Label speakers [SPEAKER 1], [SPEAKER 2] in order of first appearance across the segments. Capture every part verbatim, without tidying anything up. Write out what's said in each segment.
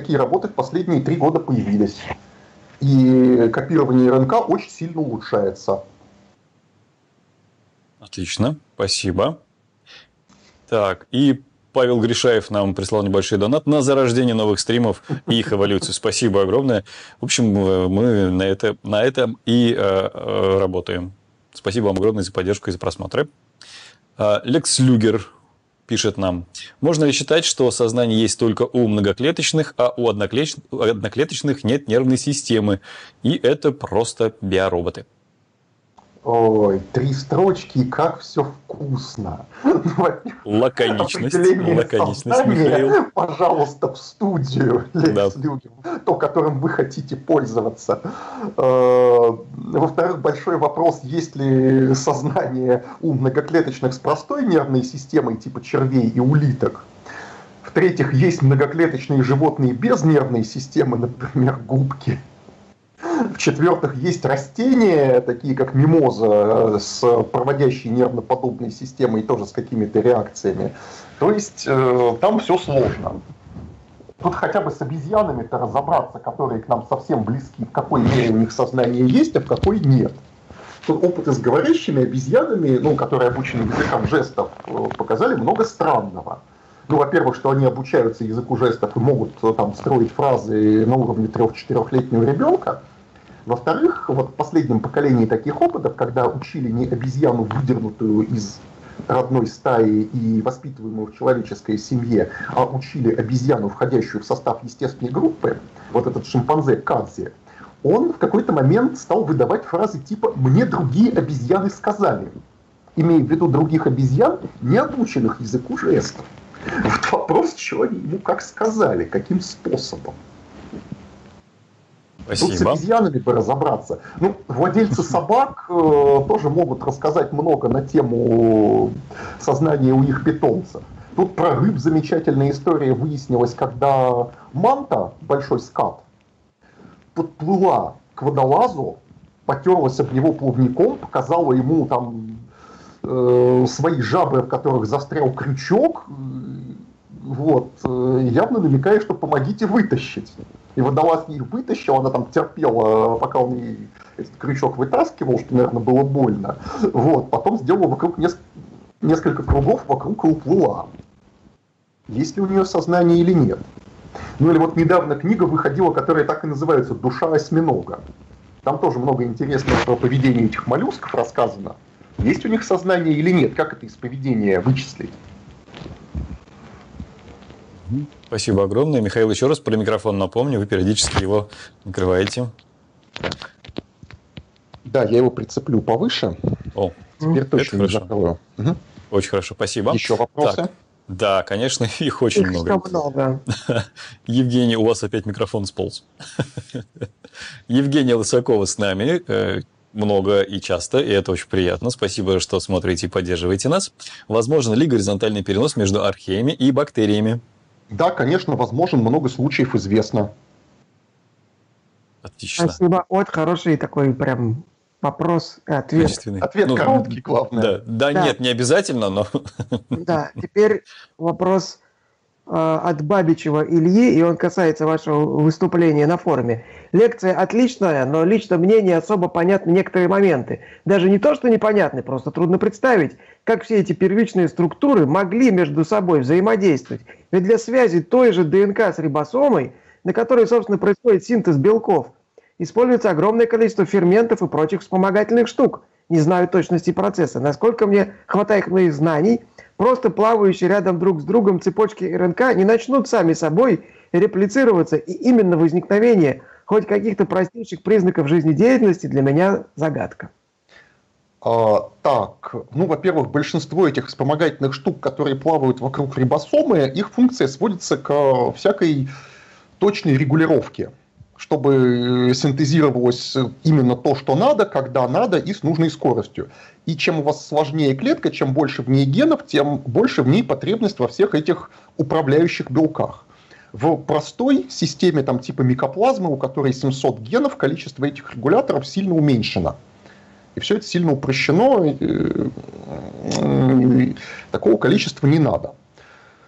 [SPEAKER 1] такие работы в последние три года появились. И копирование РНК очень сильно улучшается.
[SPEAKER 2] Отлично, спасибо. Так, и Павел Гришаев нам прислал небольшой донат на зарождение новых стримов и их эволюцию. Спасибо огромное. В общем, мы на, это, на этом и э, работаем. Спасибо вам огромное за поддержку и за просмотры. Лекс Люгер пишет нам. Можно ли считать, что сознание есть только у многоклеточных, а у одноклеточных нет нервной системы? И это просто биороботы.
[SPEAKER 1] Ой, три строчки, как все вкусно.
[SPEAKER 2] Лаконичность, лаконичность, Михаил.
[SPEAKER 1] Пожалуйста, в студию, Лекс Люгер, то, которым вы хотите пользоваться. Во-вторых, большой вопрос, есть ли сознание у многоклеточных с простой нервной системой, типа червей и улиток. В-третьих, есть многоклеточные животные без нервной системы, например, губки. В-четвертых, есть растения, такие как мимоза, с проводящей нервно-подобной системой, тоже с какими-то реакциями. То есть э, там все сложно. Тут хотя бы с обезьянами-то разобраться, которые к нам совсем близки, в какой мере у них сознание есть, а в какой нет. Тут опыты с говорящими обезьянами, ну, которые обучены языкам жестов, показали много странного. Ну, во-первых, что они обучаются языку жестов и могут там строить фразы на уровне трех-четырехлетнего ребенка. Во-вторых, вот в последнем поколении таких опытов, когда учили не обезьяну, выдернутую из родной стаи и воспитываемую в человеческой семье, а учили обезьяну, входящую в состав естественной группы, вот этот шимпанзе Кадзи, он в какой-то момент стал выдавать фразы типа «мне другие обезьяны сказали», имея в виду других обезьян, не обученных языку жестов. Вот вопрос, что они ему как сказали, каким способом.
[SPEAKER 2] Спасибо.
[SPEAKER 1] Тут с обезьянами бы разобраться. Ну, владельцы собак э, тоже могут рассказать много на тему сознания у их питомцев. Тут про рыб замечательная история выяснилась, когда манта, большой скат, подплыла к водолазу, потерлась об него плавником, показала ему там э, свои жабры, в которых застрял крючок, вот, э, явно намекая, что помогите вытащить. И водолаз их вытащил, она там терпела, пока он ей этот крючок вытаскивал, что, наверное, было больно. Вот, потом сделала вокруг неск... несколько кругов, вокруг и уплыла. Есть ли у нее сознание или нет? Ну или вот недавно книга выходила, которая так и называется «Душа осьминога». Там тоже много интересного про поведение этих моллюсков рассказано. Есть у них сознание или нет? Как это из поведения вычислить?
[SPEAKER 2] Спасибо огромное. Михаил, еще раз про микрофон напомню, вы периодически его накрываете.
[SPEAKER 1] Да, я его прицеплю повыше.
[SPEAKER 2] О,
[SPEAKER 1] теперь точно не закрою. Угу.
[SPEAKER 2] Очень хорошо, спасибо.
[SPEAKER 1] Еще вопросы?
[SPEAKER 2] Так, да, конечно, их очень
[SPEAKER 3] их
[SPEAKER 2] много.
[SPEAKER 3] много.
[SPEAKER 2] Евгений, у вас опять микрофон сполз. Евгения Лысакова с нами. Много и часто, и это очень приятно. Спасибо, что смотрите и поддерживаете нас. Возможно ли горизонтальный перенос между археями и бактериями?
[SPEAKER 1] Да, конечно, возможен, много случаев известно.
[SPEAKER 2] Отлично.
[SPEAKER 3] Спасибо. Вот хороший такой прям вопрос и ответ.
[SPEAKER 1] Ответ ну, короткий, главное.
[SPEAKER 2] Да, да, да, нет, не обязательно, но...
[SPEAKER 3] Да, теперь вопрос э, от Бабичева Ильи, и он касается вашего выступления на форуме. Лекция отличная, но лично мне не особо понятны некоторые моменты. Даже не то, что непонятны, просто трудно представить, как все эти первичные структуры могли между собой взаимодействовать. Ведь для связи той же ДНК с рибосомой, на которой, собственно, происходит синтез белков, используется огромное количество ферментов и прочих вспомогательных штук. Не знаю точности процесса. Насколько мне хватает моих знаний, просто плавающие рядом друг с другом цепочки РНК не начнут сами собой реплицироваться, и именно возникновение хоть каких-то простейших признаков жизнедеятельности для меня загадка.
[SPEAKER 1] А, так, ну, во-первых, большинство этих вспомогательных штук, которые плавают вокруг рибосомы, их функция сводится к всякой точной регулировке, чтобы синтезировалось именно то, что надо, когда надо и с нужной скоростью. И чем у вас сложнее клетка, чем больше в ней генов, тем больше в ней потребность во всех этих управляющих белках. В простой системе там, типа микоплазмы, у которой семьсот генов, количество этих регуляторов сильно уменьшено. И все это сильно упрощено, такого количества не надо.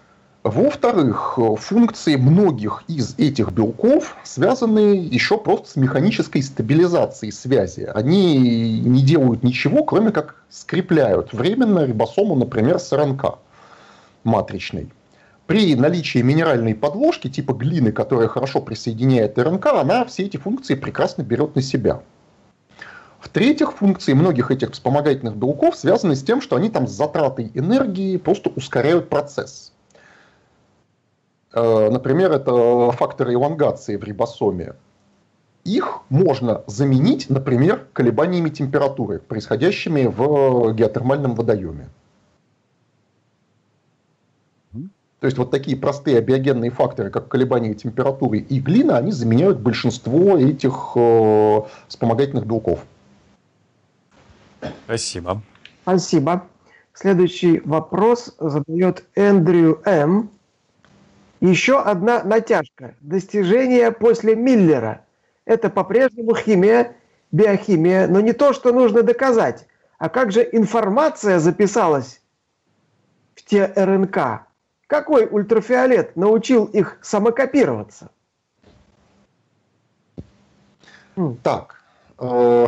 [SPEAKER 1] Во-вторых, функции многих из этих белков связаны еще просто с механической стабилизацией связи. Они не делают ничего, кроме как скрепляют временно рибосому, например, с РНК матричной. При наличии минеральной подложки, типа глины, которая хорошо присоединяет РНК, она все эти функции прекрасно берет на себя. В-третьих, функции многих этих вспомогательных белков связаны с тем, что они там с затратой энергии просто ускоряют процесс. Например, это факторы элонгации в рибосоме. Их можно заменить, например, колебаниями температуры, происходящими в геотермальном водоеме. То есть вот такие простые абиогенные факторы, как колебания температуры и глина, они заменяют большинство этих э, вспомогательных белков.
[SPEAKER 2] Спасибо.
[SPEAKER 3] Спасибо. Следующий вопрос задает Эндрю М. Еще одна натяжка. Достижение после Миллера. Это по-прежнему химия, биохимия, но не то, что нужно доказать. А как же информация записалась в те РНК? Какой ультрафиолет научил их самокопироваться?
[SPEAKER 1] Так. Э,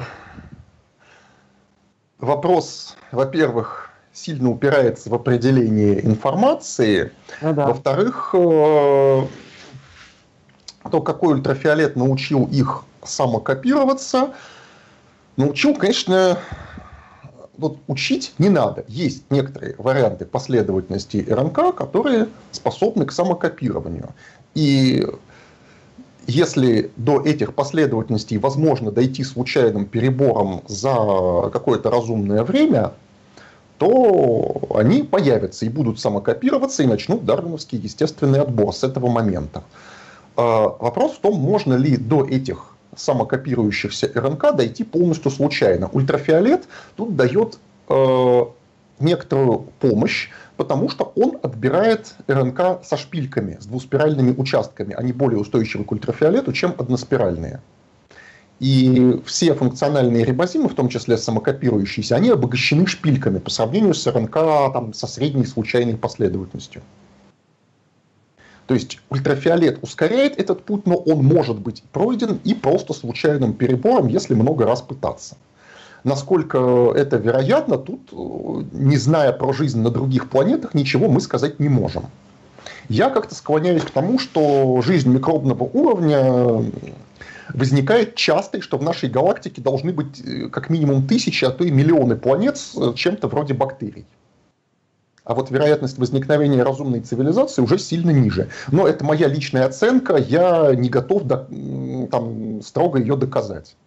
[SPEAKER 1] вопрос, во-первых, сильно упирается в определение информации.
[SPEAKER 3] Ну, да.
[SPEAKER 1] Во-вторых, то, какой ультрафиолет научил их самокопироваться, научил, конечно, вот учить не надо. Есть некоторые варианты последовательности РНК, которые способны к самокопированию. И если до этих последовательностей возможно дойти случайным перебором за какое-то разумное время, то они появятся и будут самокопироваться и начнут дарвиновский естественный отбор с этого момента. Вопрос в том, можно ли до этих самокопирующихся РНК дойти полностью случайно. Ультрафиолет тут дает э, некоторую помощь, потому что он отбирает РНК со шпильками, с двуспиральными участками. Они более устойчивы к ультрафиолету, чем односпиральные. И все функциональные рибозимы, в том числе самокопирующиеся, они обогащены шпильками по сравнению с РНК там, со средней случайной последовательностью. То есть ультрафиолет ускоряет этот путь, но он может быть пройден и просто случайным перебором, если много раз пытаться. Насколько это вероятно, тут, не зная про жизнь на других планетах, ничего мы сказать не можем. Я как-то склоняюсь к тому, что жизнь микробного уровня возникает часто, и что в нашей галактике должны быть как минимум тысячи, а то и миллионы планет с чем-то вроде бактерий. А вот вероятность возникновения разумной цивилизации уже сильно ниже. Но это моя личная оценка, я не готов до, там, строго ее доказать.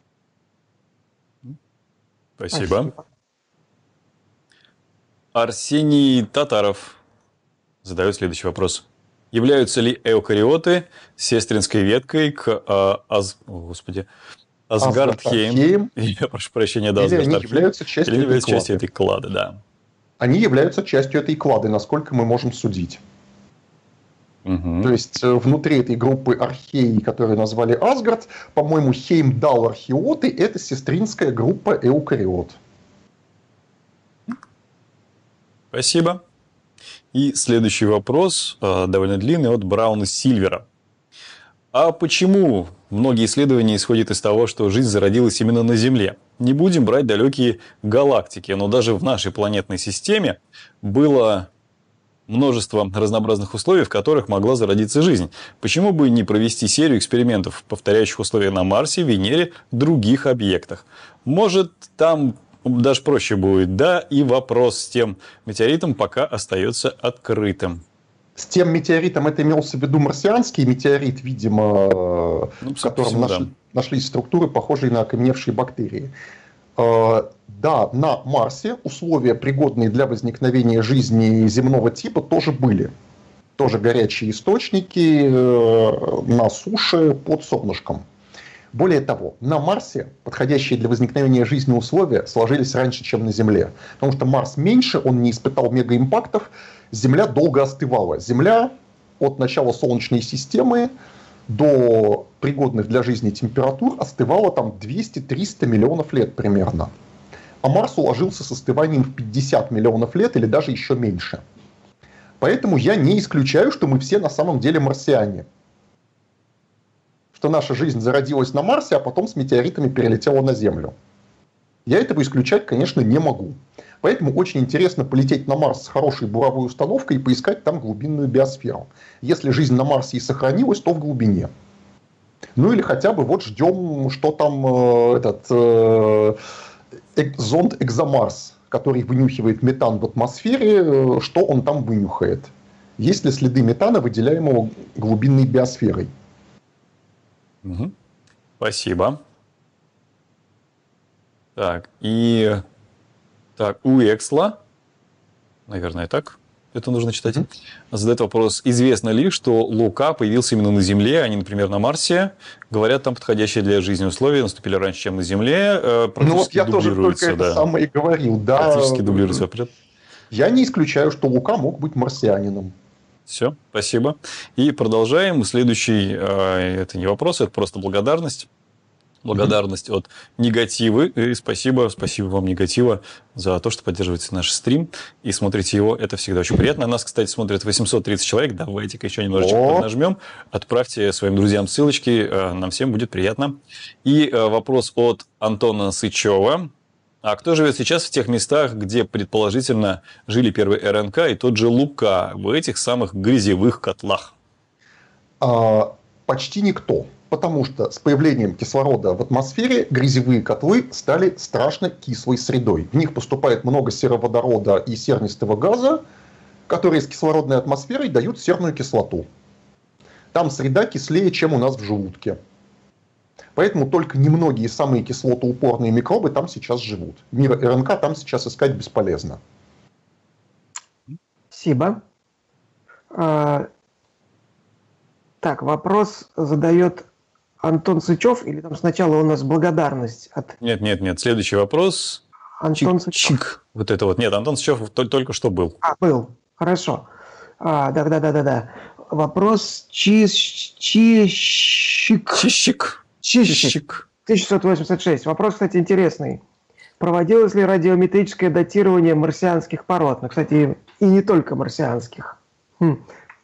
[SPEAKER 2] Спасибо.
[SPEAKER 3] Спасибо.
[SPEAKER 2] Арсений Татаров задает следующий вопрос. Являются ли эукариоты сестринской веткой к э, Аз... О, господи, Асгардхейм? Я прошу прощения, да,
[SPEAKER 1] Или они
[SPEAKER 2] Асгардхейм.
[SPEAKER 1] являются частью,
[SPEAKER 2] Или
[SPEAKER 1] этой,
[SPEAKER 2] являются
[SPEAKER 1] клады.
[SPEAKER 2] частью этой клады, да.
[SPEAKER 1] Они являются частью этой клады, насколько мы можем судить.
[SPEAKER 2] Угу.
[SPEAKER 1] То есть внутри этой группы археи, которые назвали Асгард, по-моему, Хеймдал-археоты – это сестринская группа эукариот.
[SPEAKER 2] Спасибо. И следующий вопрос, довольно длинный, от Брауна Сильвера. А почему многие исследования исходят из того, что жизнь зародилась именно на Земле? Не будем брать далекие галактики, но даже в нашей планетной системе было множество разнообразных условий, в которых могла зародиться жизнь. Почему бы не провести серию экспериментов, повторяющих условия на Марсе, Венере, других объектах? Может, там даже проще будет, да, и вопрос с тем метеоритом пока остается открытым.
[SPEAKER 1] С тем метеоритом это имелся в виду марсианский метеорит, видимо, ну, в котором
[SPEAKER 2] всему,
[SPEAKER 1] нашли,
[SPEAKER 2] да.
[SPEAKER 1] нашлись структуры, похожие на окаменевшие бактерии. Да, на Марсе условия, пригодные для возникновения жизни земного типа, тоже были. Тоже горячие источники на суше под солнышком. Более того, на Марсе подходящие для возникновения жизни условия сложились раньше, чем на Земле. Потому что Марс меньше, он не испытал мегаимпактов, Земля долго остывала. Земля от начала Солнечной системы до пригодных для жизни температур остывала там двести-триста миллионов лет примерно. А Марс уложился с остыванием в пятьдесят миллионов лет или даже еще меньше. Поэтому я не исключаю, что мы все на самом деле марсиане. Что наша жизнь зародилась на Марсе, а потом с метеоритами перелетела на Землю. Я этого исключать, конечно, не могу. Поэтому очень интересно полететь на Марс с хорошей буровой установкой и поискать там глубинную биосферу. Если жизнь на Марсе и сохранилась, то в глубине. Ну или хотя бы вот ждем, что там э, этот э, э, зонд Экзомарс, который вынюхивает метан в атмосфере, э, что он там вынюхает. Есть ли следы метана, выделяемого глубинной биосферой?
[SPEAKER 2] Угу. Спасибо. Так, и так, у Эксла, наверное, так это нужно читать, mm-hmm. задает вопрос: известно ли, что Лука появился именно на Земле, а не, например, на Марсе? Говорят, там подходящие для жизни условия наступили раньше, чем на Земле.
[SPEAKER 1] Ну вот я тоже только это
[SPEAKER 2] да.
[SPEAKER 1] самое и говорил. Да,
[SPEAKER 2] практически дублируется вперед.
[SPEAKER 1] Я не исключаю, что Лука мог быть марсианином.
[SPEAKER 2] Все, спасибо. И продолжаем. Следующий, это не вопрос, это просто благодарность. Благодарность mm-hmm. от негативы. И спасибо, спасибо вам, негатива, за то, что поддерживаете наш стрим и смотрите его. Это всегда очень приятно. Нас, кстати, смотрит восемьсот тридцать человек. Давайте-ка еще немножечко О! поднажмем. Отправьте своим друзьям ссылочки. Нам всем будет приятно. И вопрос от Антона Сычева. А кто живет сейчас в тех местах, где, предположительно, жили первые РНК и тот же Лука, в этих самых грязевых котлах?
[SPEAKER 1] А, почти никто. Потому что с появлением кислорода в атмосфере грязевые котлы стали страшно кислой средой. В них поступает много сероводорода и сернистого газа, которые с кислородной атмосферой дают серную кислоту. Там среда кислее, чем у нас в желудке. Поэтому только немногие самые кислотоупорные микробы там сейчас живут. Мира РНК там сейчас искать бесполезно.
[SPEAKER 3] Спасибо. А, так, вопрос задает Антон Сычев, или там сначала у нас благодарность от...
[SPEAKER 2] Нет, нет, нет. Следующий вопрос.
[SPEAKER 3] Антон
[SPEAKER 2] Чик,
[SPEAKER 3] Сычев.
[SPEAKER 2] чик. Вот это вот. Нет, Антон Сычев только что был.
[SPEAKER 3] А, был. Хорошо. А, да, да, да, да, да. Вопрос чищик.
[SPEAKER 2] Чищик.
[SPEAKER 3] Чищик. тысяча шестьсот восемьдесят шесть. Вопрос, кстати, интересный. Проводилось ли радиометрическое датирование марсианских пород? Ну, кстати, и не только марсианских. Хм.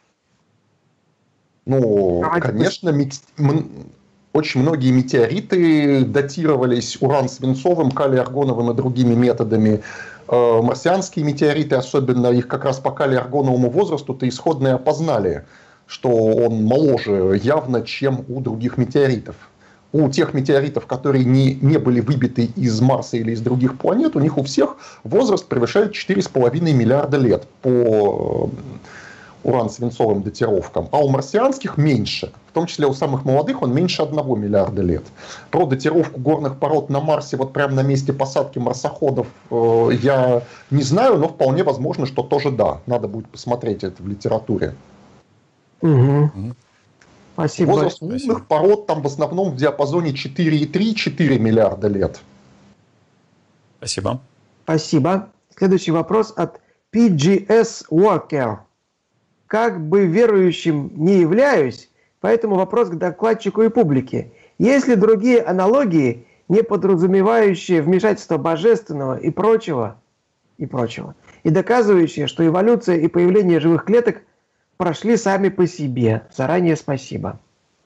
[SPEAKER 1] Ну, конечно, мет... очень многие метеориты датировались уран-свинцовым, калий-аргоновым и другими методами. Марсианские метеориты, особенно их как раз по калий-аргоновому возрасту-то исходные опознали, что он моложе явно, чем у других метеоритов. У тех метеоритов, которые не, не были выбиты из Марса или из других планет, у них у всех возраст превышает четыре с половиной миллиарда лет по уран-свинцовым датировкам, а у марсианских меньше. В том числе у самых молодых он меньше одного миллиарда лет. Про датировку горных пород на Марсе вот прямо на месте посадки марсоходов э, я не знаю, но вполне возможно, что тоже да. Надо будет посмотреть это в литературе.
[SPEAKER 3] Угу. Спасибо.
[SPEAKER 1] Возраст лунных пород там в основном в диапазоне четыре и три - четыре миллиарда лет.
[SPEAKER 2] Спасибо.
[SPEAKER 3] Спасибо. Следующий вопрос от пи джи эс Walker. Как бы верующим не являюсь, поэтому вопрос к докладчику и публике. Есть ли другие аналогии, не подразумевающие вмешательство божественного и прочего, и прочего, и доказывающие, что эволюция и появление живых клеток прошли сами по себе? Заранее спасибо.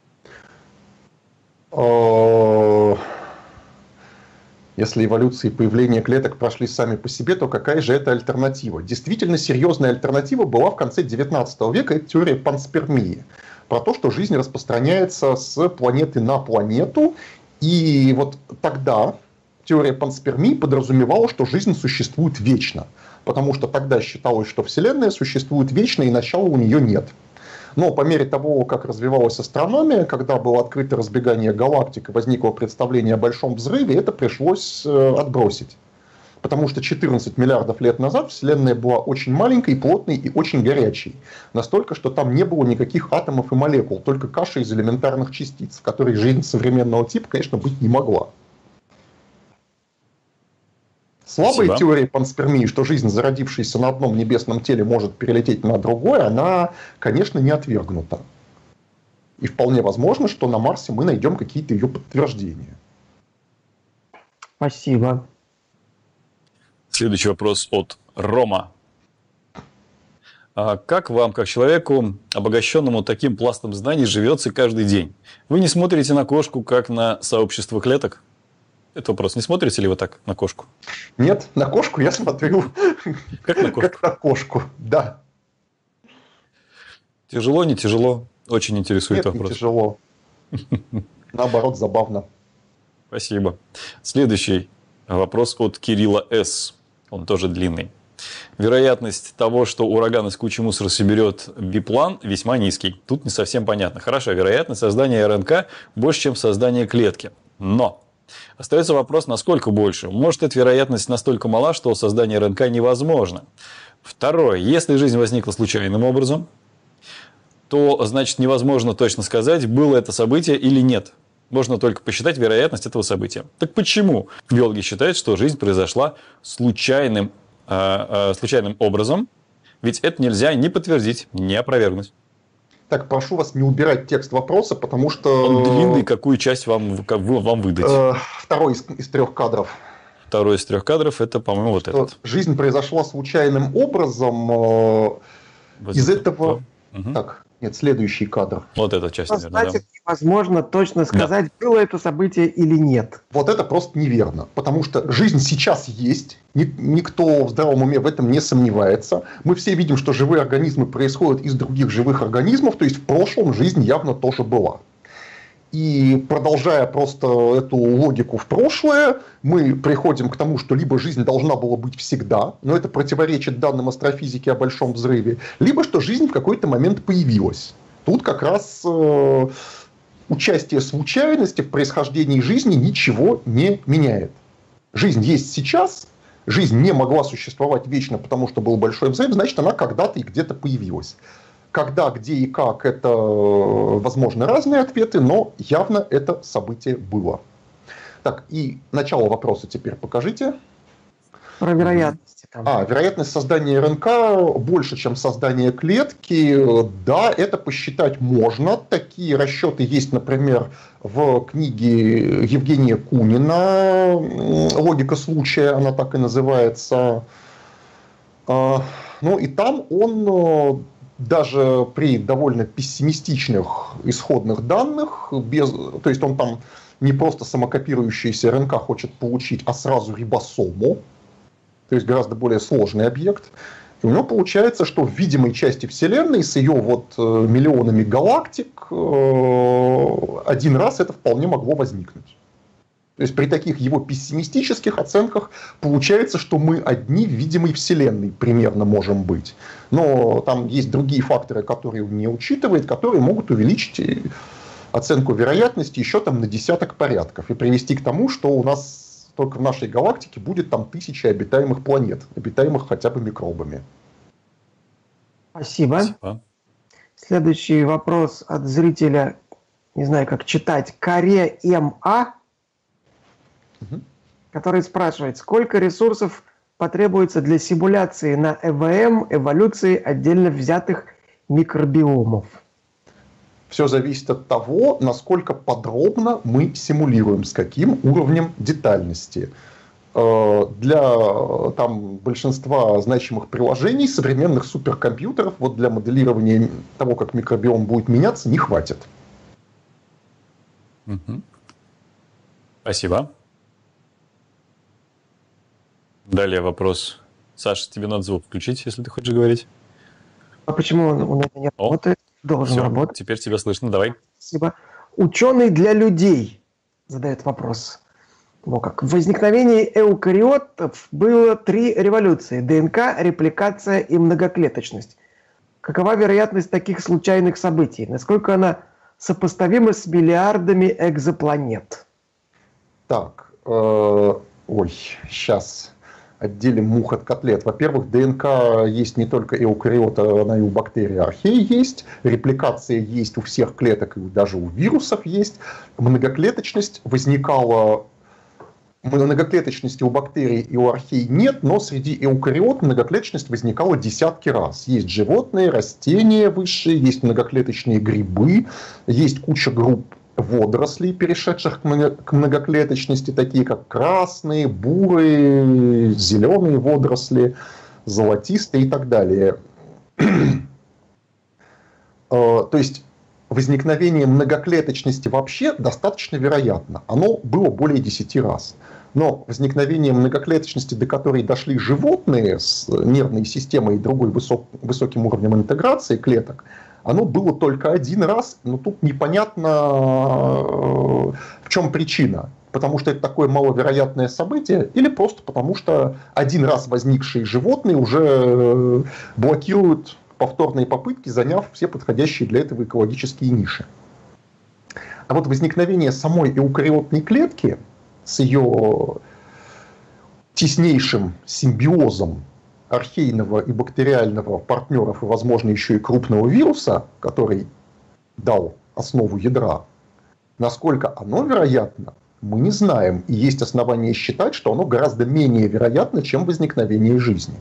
[SPEAKER 1] Если эволюция и появление клеток прошли сами по себе, то какая же это альтернатива? Действительно серьезная альтернатива была в конце девятнадцатого века, это теория панспермии. Про то, что жизнь распространяется с планеты на планету. И вот тогда теория панспермии подразумевала, что жизнь существует вечно. Потому что тогда считалось, что Вселенная существует вечно и начала у нее нет. Но по мере того, как развивалась астрономия, когда было открыто разбегание галактик и возникло представление о большом взрыве, это пришлось отбросить. Потому что четырнадцать миллиардов лет назад Вселенная была очень маленькой, плотной и очень горячей. Настолько, что там не было никаких атомов и молекул, только каша из элементарных частиц, в которой жизнь современного типа, конечно, быть не могла. Слабая
[SPEAKER 2] Спасибо.
[SPEAKER 1] Теория панспермии, что жизнь, зародившаяся на одном небесном теле, может перелететь на другое, она, конечно, не отвергнута. И вполне возможно, что на Марсе мы найдем какие-то ее подтверждения.
[SPEAKER 3] Спасибо.
[SPEAKER 2] Следующий вопрос от Рома. А как вам, как человеку, обогащенному таким пластом знаний, живется каждый день? Вы не смотрите на кошку, как на сообщество клеток? Это вопрос. Не смотрите ли вы так на кошку?
[SPEAKER 1] Нет, на кошку я смотрю
[SPEAKER 2] Как на кошку?
[SPEAKER 1] как на кошку, да.
[SPEAKER 2] Тяжело, не тяжело? Очень интересует
[SPEAKER 1] Нет, не
[SPEAKER 2] вопрос.
[SPEAKER 1] тяжело. Наоборот, забавно.
[SPEAKER 2] Спасибо. Следующий вопрос от Кирилла С. Он тоже длинный. Вероятность того, что ураган из кучи мусора соберет биплан, весьма низкий. Тут не совсем понятно. Хорошо, вероятность создания РНК больше, чем создание клетки. Но остается вопрос, насколько больше. Может, эта вероятность настолько мала, что создание РНК невозможно. Второе. Если жизнь возникла случайным образом, то, значит, невозможно точно сказать, было это событие или нет. Можно только посчитать вероятность этого события. Так почему биологи считают, что жизнь произошла случайным, э, э, случайным образом? Ведь это нельзя ни подтвердить, ни опровергнуть.
[SPEAKER 1] Так, прошу вас не убирать текст вопроса, потому что...
[SPEAKER 2] Он длинный, какую часть вам, как вы- вам выдать?
[SPEAKER 1] э, Второй из, из трех кадров.
[SPEAKER 2] Второй из трех кадров, это, по-моему, вот
[SPEAKER 1] Что
[SPEAKER 2] этот.
[SPEAKER 1] жизнь произошла случайным образом. э, Из
[SPEAKER 2] Вот
[SPEAKER 1] этого...
[SPEAKER 2] Мгм.
[SPEAKER 1] Так, нет, следующий кадр.
[SPEAKER 2] Вот эта часть, наверное, да.
[SPEAKER 3] Значит, невозможно точно сказать, было это событие или нет.
[SPEAKER 1] Вот это просто неверно, потому что жизнь сейчас есть, ни- никто в здравом уме в этом не сомневается. Мы все видим, что живые организмы происходят из других живых организмов, то есть в прошлом жизнь явно тоже была. И продолжая просто эту логику в прошлое, мы приходим к тому, что либо жизнь должна была быть всегда, но это противоречит данным астрофизики о Большом взрыве, либо что жизнь в какой-то момент появилась. Тут как раз э, участие случайности в происхождении жизни ничего не меняет. Жизнь есть сейчас, жизнь не могла существовать вечно, потому что был Большой взрыв, значит, она когда-то и где-то появилась. Когда, где и как, это, возможно, разные ответы, но явно это событие было. Так, и начало вопроса теперь покажите.
[SPEAKER 3] Про вероятности там.
[SPEAKER 1] А, вероятность создания РНК больше, чем создание клетки. Да, это посчитать можно. Такие расчеты есть, например, в книге Евгения Кунина «Логика случая», она так и называется. Ну и там он... даже при довольно пессимистичных исходных данных, без, то есть он там не просто самокопирующийся РНК хочет получить, а сразу рибосому, то есть гораздо более сложный объект. И у него получается, что в видимой части Вселенной с ее вот миллионами галактик один раз это вполне могло возникнуть. То есть при таких его пессимистических оценках получается, что мы одни в видимой Вселенной примерно можем быть. Но там есть другие факторы, которые он не учитывает, которые могут увеличить оценку вероятности еще там на десяток порядков и привести к тому, что у нас только в нашей галактике будет там тысячи обитаемых планет, обитаемых хотя бы микробами.
[SPEAKER 3] Спасибо.
[SPEAKER 2] Спасибо.
[SPEAKER 3] Следующий вопрос от зрителя, не знаю, как читать, Каре МА, который спрашивает, сколько ресурсов потребуется для симуляции на ЭВМ эволюции отдельно взятых микробиомов?
[SPEAKER 1] Все зависит от того, насколько подробно мы симулируем, с каким уровнем детальности. Для там, большинства значимых приложений современных суперкомпьютеров вот для моделирования того, как микробиом будет меняться, не хватит.
[SPEAKER 2] Угу. Спасибо. Далее вопрос. Саша, тебе надо звук включить, если ты хочешь говорить.
[SPEAKER 3] А почему он у меня не
[SPEAKER 2] О,
[SPEAKER 3] работает? Должен
[SPEAKER 2] Все,
[SPEAKER 3] работать.
[SPEAKER 2] теперь тебя слышно. Давай.
[SPEAKER 3] Спасибо. Ученый для людей задает вопрос. Ну как, в возникновении эукариотов было три революции: ДНК, репликация и многоклеточность. Какова вероятность таких случайных событий? Насколько она сопоставима с миллиардами экзопланет?
[SPEAKER 1] Так, э, ой, сейчас отделим мух от котлет. Во-первых, ДНК есть не только и у эукариота, она и у бактерий, археи есть. Репликация есть у всех клеток, и даже у вирусов есть. Многоклеточность возникала... Многоклеточности у бактерий и у архей нет, но среди эукариот многоклеточность возникала десятки раз. Есть животные, растения высшие, есть многоклеточные грибы, есть куча групп водорослей, перешедших к многоклеточности, такие как красные, бурые, зеленые водоросли, золотистые и так далее. То есть возникновение многоклеточности вообще достаточно вероятно. Оно было более десяти раз. Но возникновение многоклеточности, до которой дошли животные с нервной системой и другой высок, высоким уровнем интеграции клеток, оно было только один раз, но тут непонятно, в чем причина. Потому что это такое маловероятное событие, или просто потому что один раз возникшие животные уже блокируют повторные попытки, заняв все подходящие для этого экологические ниши. А вот возникновение самой эукариотной клетки с ее теснейшим симбиозом архейного и бактериального партнеров и, возможно, еще и крупного вируса, который дал основу ядра, насколько оно вероятно, мы не знаем. И есть основания считать, что оно гораздо менее вероятно, чем возникновение жизни.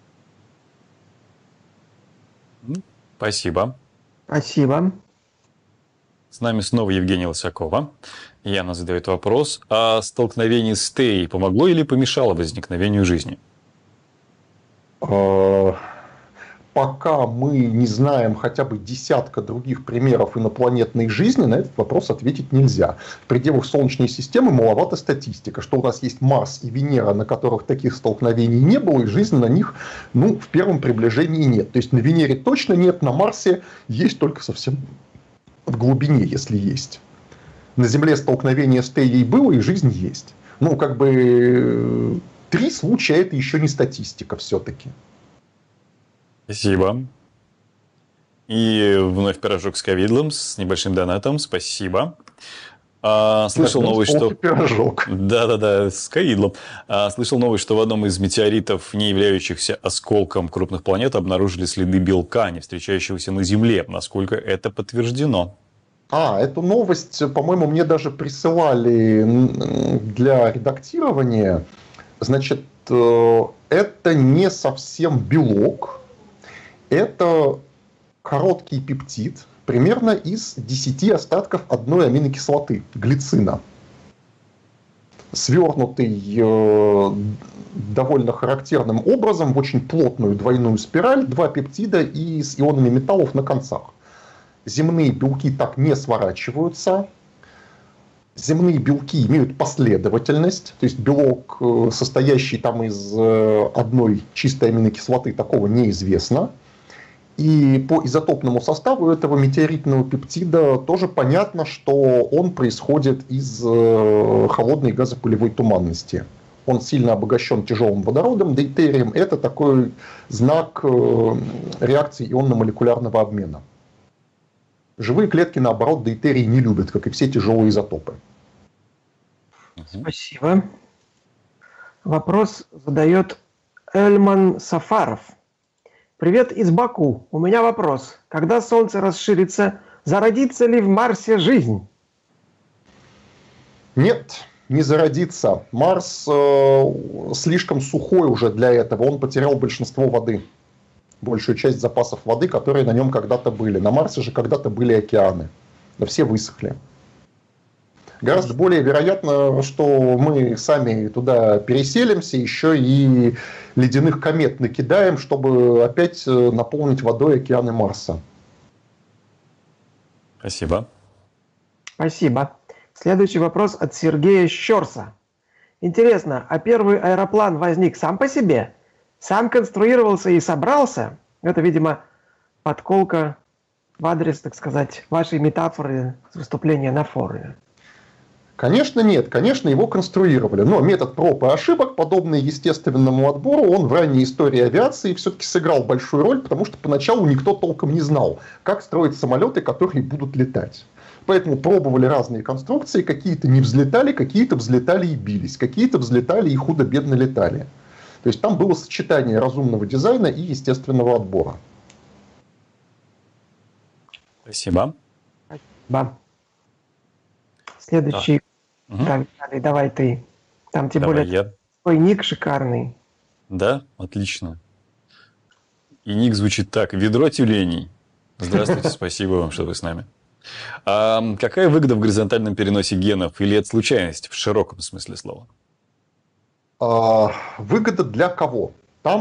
[SPEAKER 2] Спасибо.
[SPEAKER 3] Спасибо.
[SPEAKER 2] С нами снова Евгения Лысакова. Яна задает вопрос. А столкновение с Теей помогло или помешало возникновению жизни?
[SPEAKER 1] Пока мы не знаем хотя бы десятка других примеров инопланетной жизни, на этот вопрос ответить нельзя. В пределах Солнечной системы маловато статистика, что у нас есть Марс и Венера, на которых таких столкновений не было, и жизни на них, ну, в первом приближении нет. То есть на Венере точно нет, на Марсе есть только совсем в глубине, если есть. На Земле столкновение с Теей было, и жизнь есть. Ну, как бы три случая это еще не статистика все-таки.
[SPEAKER 2] Спасибо. И вновь пирожок с ковидлом, с небольшим донатом. Спасибо. А, слышал
[SPEAKER 1] Да,
[SPEAKER 2] новость, что...
[SPEAKER 1] пирожок.
[SPEAKER 2] Да-да-да, с ковидлом. А, слышал новость, что в одном из метеоритов, не являющихся осколком крупных планет, обнаружили следы белка, не встречающегося на Земле. Насколько это подтверждено?
[SPEAKER 1] А, эту новость, по-моему, мне даже присылали для редактирования. Значит, это не совсем белок. Это короткий пептид, примерно из десяти остатков одной аминокислоты, глицина. Свернутый э, довольно характерным образом в очень плотную двойную спираль, два пептида и с ионами металлов на концах. Земные белки так не сворачиваются. Земные белки имеют последовательность, то есть белок, состоящий там из одной чистой аминокислоты, такого неизвестно. И по изотопному составу этого метеоритного пептида тоже понятно, что он происходит из холодной газопылевой туманности. Он сильно обогащен тяжелым водородом, дейтерием. Это такой знак реакции ионно-молекулярного обмена. Живые клетки, наоборот, дейтерий не любят, как и все тяжелые изотопы.
[SPEAKER 3] Спасибо. Вопрос задает Эльман Сафаров. Привет из Баку. У меня вопрос. Когда Солнце расширится, зародится ли в Марсе жизнь?
[SPEAKER 1] Нет, не зародится. Марс э, слишком сухой уже для этого. Он потерял большинство воды. Большую часть запасов воды, которые на нем когда-то были. На Марсе же когда-то были океаны. Но все высохли. Гораздо более вероятно, что мы сами туда переселимся, еще и ледяных комет накидаем, чтобы опять наполнить водой океаны Марса.
[SPEAKER 2] Спасибо.
[SPEAKER 3] Спасибо. Следующий вопрос от Сергея Щерса. Интересно, а первый аэроплан возник сам по себе? Сам конструировался и собрался? Это, видимо, подколка в адрес, так сказать, вашей метафоры с выступления на форуме.
[SPEAKER 1] Конечно, нет. Конечно, его конструировали. Но метод проб и ошибок, подобный естественному отбору, он в ранней истории авиации все-таки сыграл большую роль, потому что поначалу никто толком не знал, как строить самолеты, которые будут летать. Поэтому пробовали разные конструкции, какие-то не взлетали, какие-то взлетали и бились, какие-то взлетали и худо-бедно летали. То есть там было сочетание разумного дизайна и естественного отбора.
[SPEAKER 2] Спасибо.
[SPEAKER 3] Спасибо. Следующий.
[SPEAKER 2] Угу.
[SPEAKER 3] Так, Виталий, давай ты. Там тем
[SPEAKER 2] Давай
[SPEAKER 3] более
[SPEAKER 2] я.
[SPEAKER 3] твой ник шикарный.
[SPEAKER 2] Да, отлично. И ник звучит так. Ведро тюленей. Здравствуйте, спасибо вам, что вы с нами. А какая выгода в горизонтальном переносе генов? Или это случайность в широком смысле слова?
[SPEAKER 1] А, выгода для кого? Там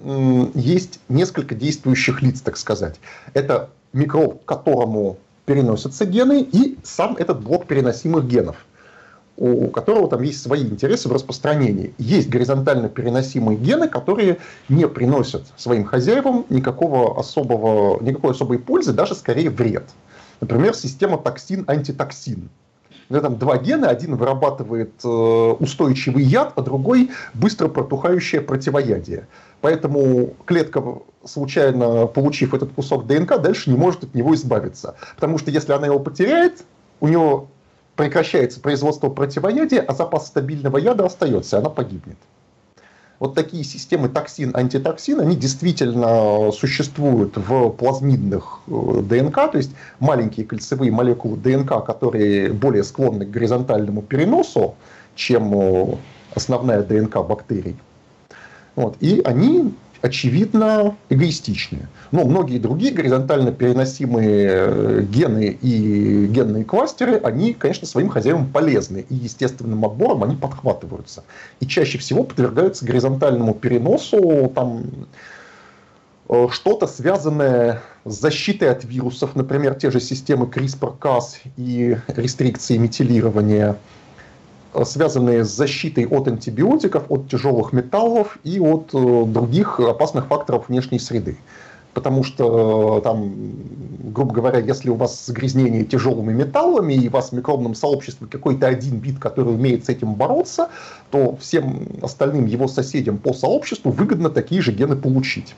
[SPEAKER 1] есть несколько действующих лиц, так сказать. Это микроб, к которому переносятся гены, и сам этот блок переносимых генов, у которого там есть свои интересы в распространении. Есть горизонтально переносимые гены, которые не приносят своим хозяевам никакого особого, никакой особой пользы, даже скорее вред. Например, система токсин-антитоксин. Там два гена, один вырабатывает устойчивый яд, а другой быстро протухающее противоядие. Поэтому клетка, случайно получив этот кусок ДНК, дальше не может от него избавиться. Потому что если она его потеряет, у него прекращается производство противоядия, а запас стабильного яда остается, и она погибнет. Вот такие системы токсин-антитоксин, они действительно существуют в плазмидных ДНК, то есть маленькие кольцевые молекулы ДНК, которые более склонны к горизонтальному переносу, чем основная ДНК бактерий. Вот. И они, очевидно, эгоистичны. Но многие другие горизонтально переносимые гены и генные кластеры, они, конечно, своим хозяевам полезны. И естественным отбором они подхватываются. И чаще всего подвергаются горизонтальному переносу там, что-то связанное с защитой от вирусов, например, те же системы CRISPR-Cas и рестрикции метилирования, связанные с защитой от антибиотиков, от тяжелых металлов и от других опасных факторов внешней среды. Потому что, там, грубо говоря, если у вас загрязнение тяжелыми металлами, и у вас в микробном сообществе какой-то один вид, который умеет с этим бороться, то всем остальным его соседям по сообществу выгодно такие же гены получить.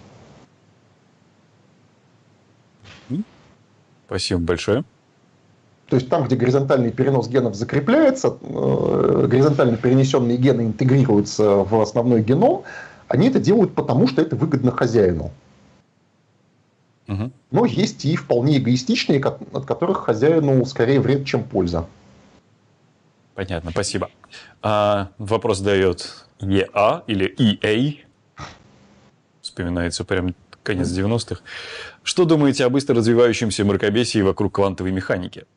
[SPEAKER 2] Спасибо большое.
[SPEAKER 1] То есть там, где горизонтальный перенос генов закрепляется, горизонтально перенесенные гены интегрируются в основной геном, они это делают потому, что это выгодно хозяину.
[SPEAKER 2] Угу. Но
[SPEAKER 1] есть и вполне эгоистичные, от которых хозяину скорее вред, чем польза.
[SPEAKER 2] Понятно, спасибо. А, вопрос дает и а или и эй. Вспоминается прям конец девяностых. Что думаете о быстро развивающемся мракобесии вокруг квантовой механики?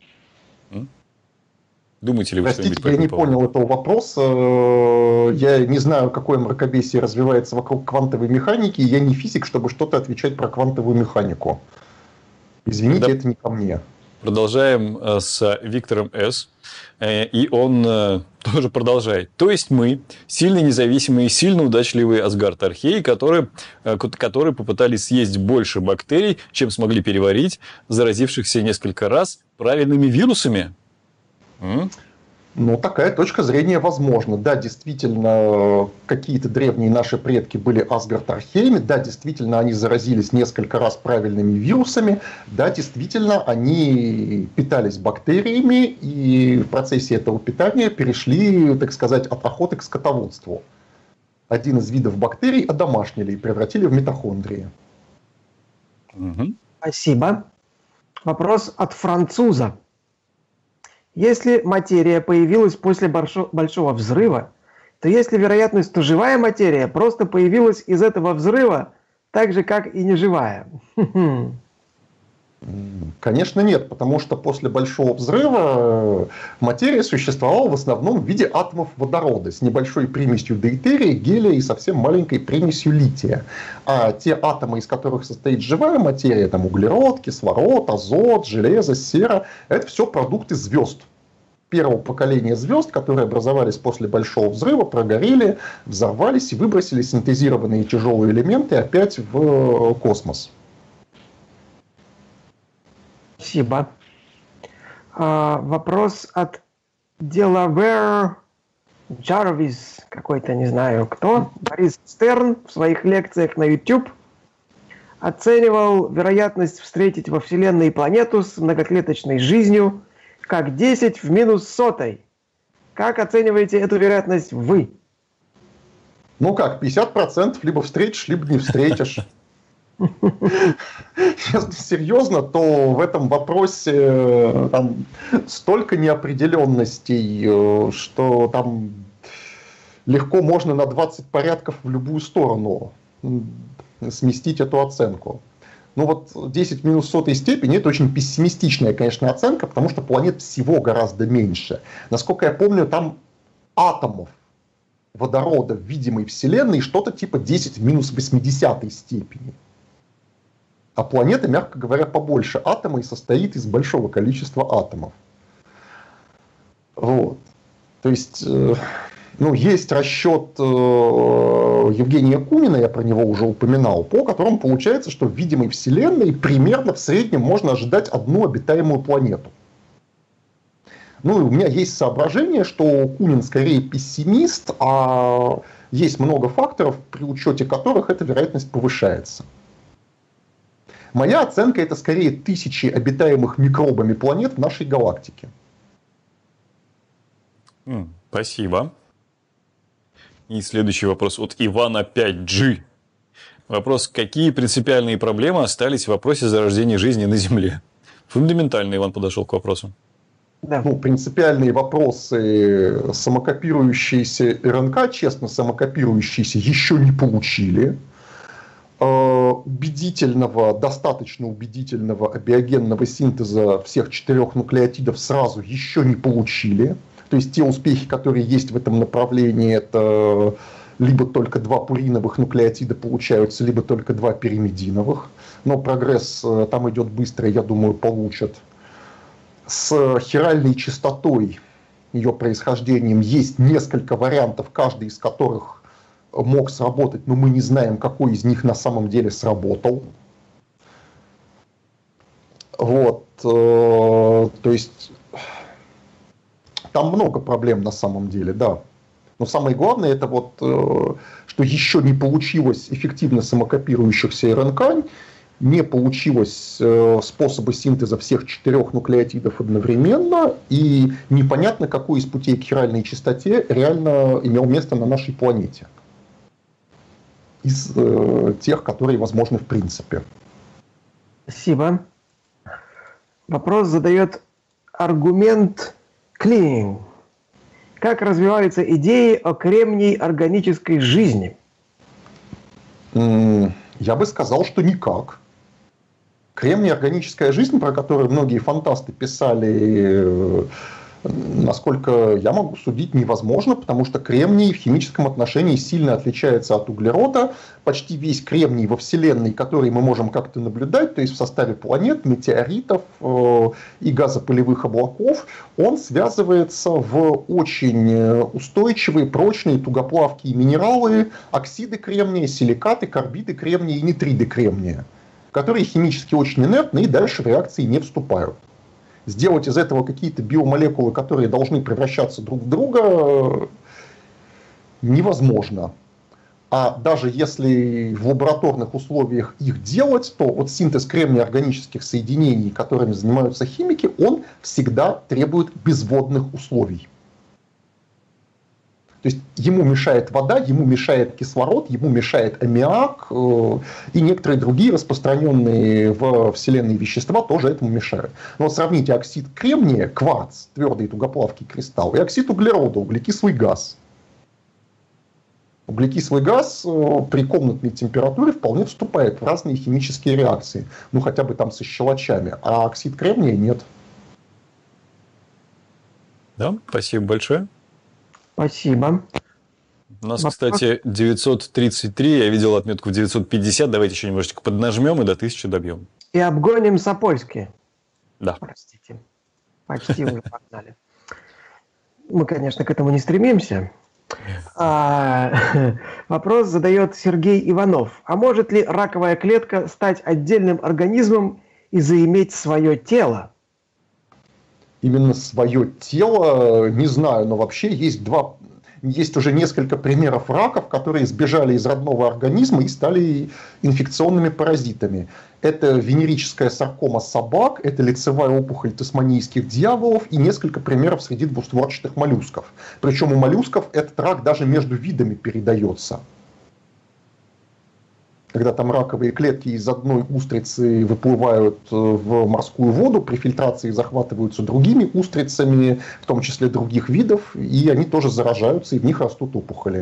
[SPEAKER 2] Думаете ли вы
[SPEAKER 1] Простите,
[SPEAKER 2] что-нибудь по
[SPEAKER 1] я
[SPEAKER 2] этому
[SPEAKER 1] не
[SPEAKER 2] поводу?
[SPEAKER 1] понял этого вопроса. Я не знаю, какое мракобесие развивается вокруг квантовой механики. Я не физик, чтобы что-то отвечать про квантовую механику. Извините,
[SPEAKER 2] Тогда
[SPEAKER 1] это не ко мне.
[SPEAKER 2] Продолжаем с Виктором С. И он тоже продолжает. То есть мы, сильно независимые, сильно удачливые асгард-археи, которые, которые попытались съесть больше бактерий, чем смогли переварить, заразившихся несколько раз правильными вирусами? М?
[SPEAKER 1] Ну, такая точка зрения возможна. Да, действительно, какие-то древние наши предки были асгард-археями. Да, действительно, они заразились несколько раз правильными вирусами. Да, действительно, они питались бактериями и в процессе этого питания перешли, так сказать, от охоты к скотоводству. Один из видов бактерий одомашнили и превратили в митохондрии.
[SPEAKER 2] Угу.
[SPEAKER 3] Спасибо. Вопрос от француза. Если материя появилась после большого взрыва, то есть ли вероятность, что живая материя просто появилась из этого взрыва, так же, как и неживая?
[SPEAKER 1] Конечно, нет, потому что после большого взрыва материя существовала в основном в виде атомов водорода с небольшой примесью дейтерия, гелия и совсем маленькой примесью лития. А те атомы, из которых состоит живая материя, там углерод, кислород, азот, железо, сера, это все продукты звезд. Первого поколения звезд, которые образовались после большого взрыва, прогорели, взорвались и выбросили синтезированные тяжелые элементы опять в космос.
[SPEAKER 3] Спасибо. А, вопрос от Делавер Джарвис, какой-то, не знаю кто. Борис Стерн в своих лекциях на YouTube оценивал вероятность встретить во Вселенной планету с многоклеточной жизнью как десять в минус сотой. Как оцениваете эту вероятность вы?
[SPEAKER 1] Ну как, пятьдесят процентов либо встретишь, либо не встретишь. Если серьезно, то в этом вопросе там столько неопределенностей, что там легко можно на двадцать порядков в любую сторону сместить эту оценку. Ну вот десять в минус сотой степени это очень пессимистичная, конечно, оценка, потому что планет всего гораздо меньше. Насколько я помню, там атомов водорода в видимой Вселенной что-то типа десять в минус восьмидесятой степени. А планета, мягко говоря, побольше атома и состоит из большого количества атомов. Вот. То есть, ну, есть расчет Евгения Кумина, я про него уже упоминал, по которому получается, что в видимой Вселенной примерно в среднем можно ожидать одну обитаемую планету. Ну, и у меня есть соображение, что Кумин скорее пессимист, а есть много факторов, при учете которых эта вероятность повышается. Моя оценка — это скорее тысячи обитаемых микробами планет в нашей галактике.
[SPEAKER 2] Спасибо. И следующий вопрос от Ивана пять джи. Вопрос: какие принципиальные проблемы остались в вопросе зарождения жизни на Земле? Фундаментально Иван подошел к вопросу.
[SPEAKER 3] Да.
[SPEAKER 1] Ну, принципиальные вопросы самокопирующиеся РНК, честно, самокопирующиеся еще не получили. Убедительного, достаточно убедительного абиогенного синтеза всех четырех нуклеотидов сразу еще не получили. То есть те успехи, которые есть в этом направлении, это либо только два пуриновых нуклеотида получаются, либо только два пиримидиновых. Но прогресс там идет быстро, я думаю, получат. С хиральной частотой, ее происхождением, есть несколько вариантов, каждый из которых мог сработать, но мы не знаем, какой из них на самом деле сработал. Вот. То есть там много проблем на самом деле, да. Но самое главное, это вот, что еще не получилось эффективно самокопирующихся РНК, не получилось способа синтеза всех четырех нуклеотидов одновременно, и непонятно, какой из путей к хиральной частоте реально имел место на нашей планете. Из э, тех, которые возможны в принципе.
[SPEAKER 3] Спасибо. Вопрос задает аргумент Клининг. Как развиваются идеи о кремнии органической жизни?
[SPEAKER 1] Я бы сказал, что никак. Кремний органическая жизнь, про которую многие фантасты писали, насколько я могу судить, невозможно, потому что кремний в химическом отношении сильно отличается от углерода. Почти весь кремний во Вселенной, который мы можем как-то наблюдать, то есть в составе планет, метеоритов и газопылевых облаков, он связывается в очень устойчивые, прочные, тугоплавкие минералы, оксиды кремния, силикаты, карбиды кремния и нитриды кремния, которые химически очень инертны и дальше в реакции не вступают. Сделать из этого какие-то биомолекулы, которые должны превращаться друг в друга, невозможно. А даже если в лабораторных условиях их делать, то вот синтез кремния органических соединений, которыми занимаются химики, он всегда требует безводных условий. То есть ему мешает вода, ему мешает кислород, ему мешает аммиак э, и некоторые другие распространенные в Вселенной вещества тоже этому мешают. Но сравните оксид кремния, кварц, твердый тугоплавкий кристалл, и оксид углерода, углекислый газ. Углекислый газ э, при комнатной температуре вполне вступает в разные химические реакции, ну хотя бы там со щелочами, а оксид кремния нет.
[SPEAKER 2] Да, спасибо большое.
[SPEAKER 3] Спасибо.
[SPEAKER 2] У нас,
[SPEAKER 3] Вопрос?
[SPEAKER 2] кстати, девятьсот тридцать три, я видел отметку в девятьсот пятьдесят, давайте еще немножечко поднажмем и до тысячи добьем.
[SPEAKER 3] И обгоним Сапольски.
[SPEAKER 2] Да.
[SPEAKER 3] Простите. Почти уже погнали. Мы, конечно, к этому не стремимся. А, вопрос задает Сергей Иванов. А может ли раковая клетка стать отдельным организмом и заиметь свое тело?
[SPEAKER 1] Именно свое тело, не знаю, но вообще есть два, есть уже несколько примеров раков, которые сбежали из родного организма и стали инфекционными паразитами. Это венерическая саркома собак, это лицевая опухоль тасманийских дьяволов и несколько примеров среди двустворчатых моллюсков. Причем у моллюсков этот рак даже между видами передается. Когда там раковые клетки из одной устрицы выплывают в морскую воду, при фильтрации захватываются другими устрицами, в том числе других видов, и они тоже заражаются, и в них растут опухоли.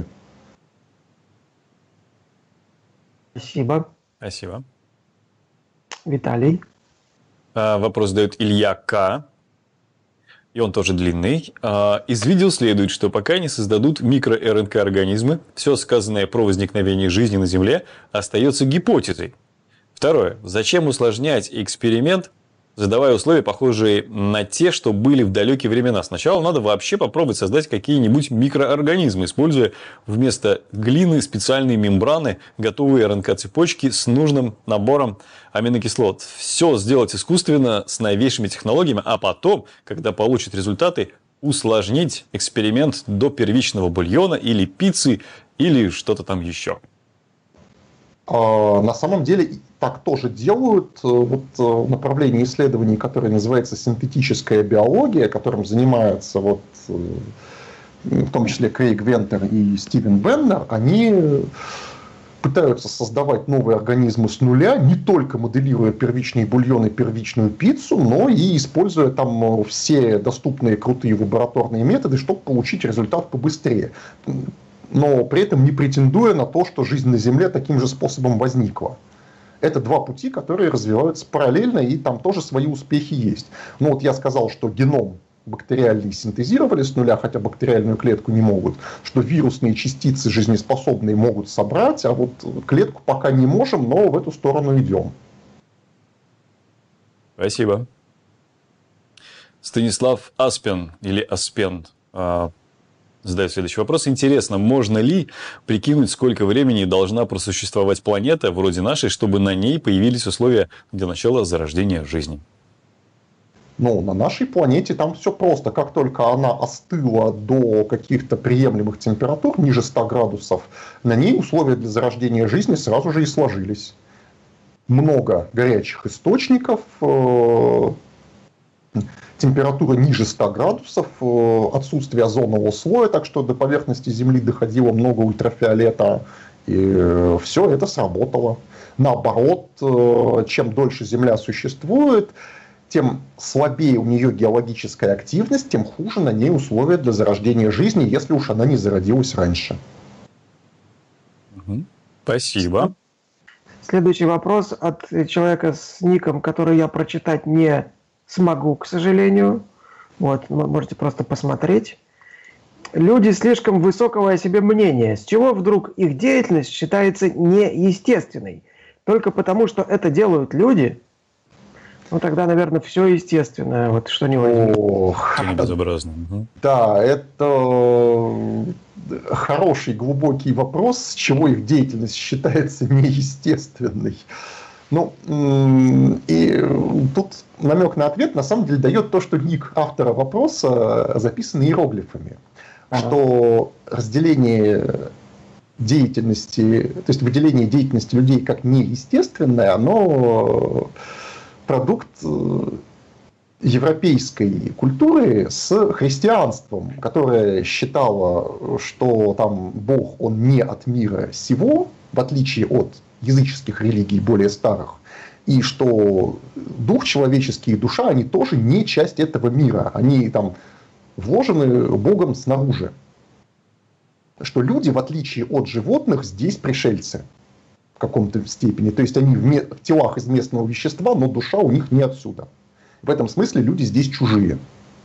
[SPEAKER 3] Спасибо.
[SPEAKER 2] Спасибо.
[SPEAKER 3] Виталий.
[SPEAKER 2] А, вопрос задает Илья К. и он тоже длинный. Из видео следует, что пока не создадут микро-эр эн ка-организмы, все сказанное про возникновение жизни на Земле остается гипотезой. Второе. Зачем усложнять эксперимент, задавая условия, похожие на те, что были в далекие времена? Сначала надо вообще попробовать создать какие-нибудь микроорганизмы, используя вместо глины специальные мембраны, готовые эр эн ка-цепочки с нужным набором аминокислот. Все сделать искусственно с новейшими технологиями, а потом, когда получат результаты, усложнить эксперимент до первичного бульона или пиццы, или что-то там еще.
[SPEAKER 1] На самом деле так тоже делают. Вот направление исследований, которое называется синтетическая биология, которым занимаются вот, в том числе Крейг Вентер и Стивен Беннер, они пытаются создавать новые организмы с нуля, не только моделируя первичный бульон и первичную пиццу, но и используя там все доступные крутые лабораторные методы, чтобы получить результат побыстрее. Но при этом не претендуя на то, что жизнь на Земле таким же способом возникла. Это два пути, которые развиваются параллельно, и там тоже свои успехи есть. Ну вот я сказал, что геном бактериальный синтезировали с нуля, хотя бактериальную клетку не могут, что вирусные частицы жизнеспособные могут собрать, а вот клетку пока не можем, но в эту сторону идем.
[SPEAKER 2] Спасибо. Станислав Аспен или Аспен задает следующий вопрос. Интересно, можно ли прикинуть, сколько времени должна просуществовать планета вроде нашей, чтобы на ней появились условия для начала зарождения жизни?
[SPEAKER 1] Ну, на нашей планете там все просто. Как только она остыла до каких-то приемлемых температур, ниже ста градусов, на ней условия для зарождения жизни сразу же и сложились. Много горячих источников, температура ниже ста градусов, отсутствие озонового слоя, так что до поверхности Земли доходило много ультрафиолета, и все это сработало. Наоборот, чем дольше Земля существует, тем слабее у нее геологическая активность, тем хуже на ней условия для зарождения жизни, если уж она не зародилась раньше.
[SPEAKER 2] Спасибо.
[SPEAKER 3] Следующий вопрос от человека с ником, который я прочитать не смогу, к сожалению. Вот, можете просто посмотреть. Люди слишком высокого о себе мнения. С чего вдруг их деятельность считается неестественной? Только потому, что это делают люди? Ну, тогда, наверное, все естественное, вот что не возьмет.
[SPEAKER 1] Ох,
[SPEAKER 2] безобразно.
[SPEAKER 1] Да, это хороший, глубокий вопрос, с чего их деятельность считается неестественной. Ну, и тут намек на ответ на самом деле дает то, что ник автора вопроса записан иероглифами. Ага. Что разделение деятельности, то есть выделение деятельности людей как неестественное, оно продукт европейской культуры с христианством, которое считало, что там Бог, он не от мира сего, в отличие от языческих религий более старых, и что дух человеческий и душа, они тоже не часть этого мира, они там вложены Богом снаружи. Что люди, в отличие от животных, здесь пришельцы в каком-то степени, то есть они в, ме- в телах из местного вещества, но душа у них не отсюда. В этом смысле люди здесь чужие.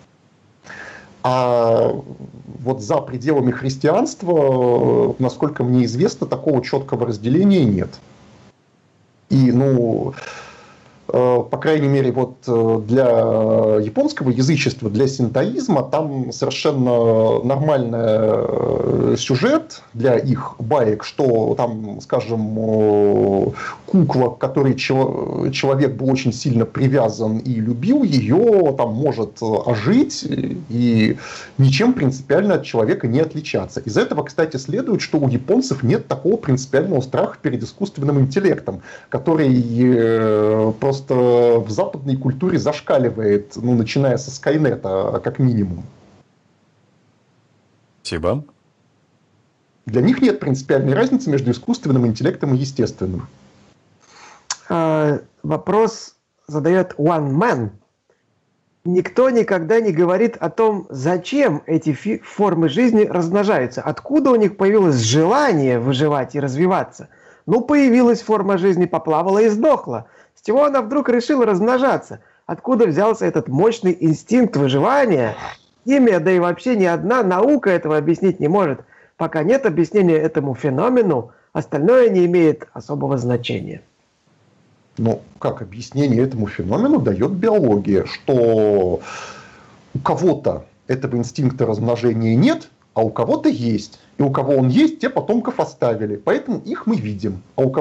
[SPEAKER 1] А вот за пределами христианства, насколько мне известно, такого четкого разделения нет. И, ну, по крайней мере, вот для японского язычества, для синтоизма, там совершенно нормальный сюжет для их баек, что там, скажем, кукла, к которой человек был очень сильно привязан и любил ее, там может ожить и ничем принципиально от человека не отличаться. Из этого, кстати, следует, что у японцев нет такого принципиального страха перед искусственным интеллектом, который просто в западной культуре зашкаливает, ну, начиная со Скайнета, как минимум.
[SPEAKER 2] Спасибо.
[SPEAKER 1] Для них нет принципиальной разницы между искусственным интеллектом и естественным.
[SPEAKER 3] А, вопрос задает One Man. Никто никогда не говорит о том, зачем эти фи- формы жизни размножаются. Откуда у них появилось желание выживать и развиваться? Ну, появилась форма жизни, поплавала и сдохла. С чего она вдруг решила размножаться? откуда взялся этот мощный инстинкт выживания. Химия, да и вообще ни одна наука этого объяснить не может. Пока нет объяснения этому феномену, остальное не имеет особого значения.
[SPEAKER 1] Но как объяснение этому феномену дает биология, что у кого-то этого инстинкта размножения нет, а у кого-то есть. И у кого он есть, те потомков оставили. Поэтому их мы видим. А у кого